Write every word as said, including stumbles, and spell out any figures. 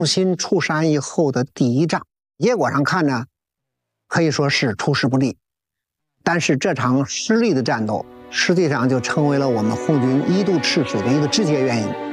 新出山以后的第一仗，结果上看呢，可以说是出师不利。但是这场失利的战斗，实际上就成为了我们红军一度吃水的一个直接原因。